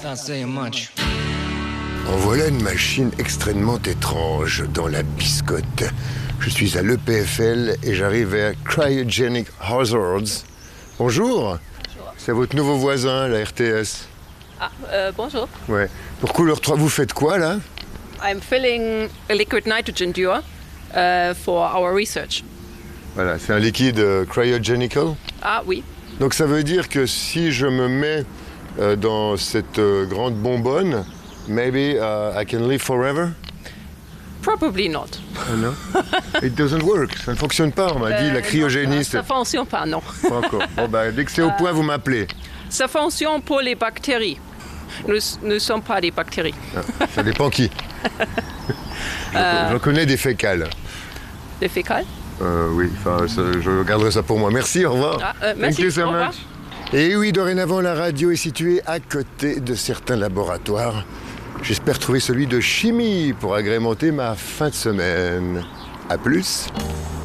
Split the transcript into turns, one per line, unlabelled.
not saying much.
En voilà une machine extrêmement étrange dans la biscotte. Je suis à l'EPFL et j'arrive à Cryogenic Hazards. Bonjour.
Bonjour.
C'est votre nouveau voisin, la RTS.
Bonjour.
Ouais. Pour Couleur 3, vous faites quoi là?
I'm filling a liquid nitrogen dewar for our research.
Voilà, c'est un liquide cryogenical.
Ah oui.
Donc ça veut dire que si je me mets dans cette grande bonbonne, maybe I can live forever?
Probably not.
Oh, no? It doesn't work. Ça ne fonctionne pas, on m'a dit, la cryogéniste.
Ça ne fonctionne pas, non.
Pas encore. Bon, bah, dès que c'est au point, vous m'appelez.
Ça fonctionne pour les bactéries. Nous ne sommes pas des bactéries.
Ah, ça dépend qui. Je connais des fécales.
Des fécales?
Oui, enfin, je garderai ça pour moi. Merci, au revoir.
Merci,
Thank you so
au revoir.
much. Et oui, dorénavant, la radio est située à côté de certains laboratoires. J'espère trouver celui de chimie pour agrémenter ma fin de semaine. À plus.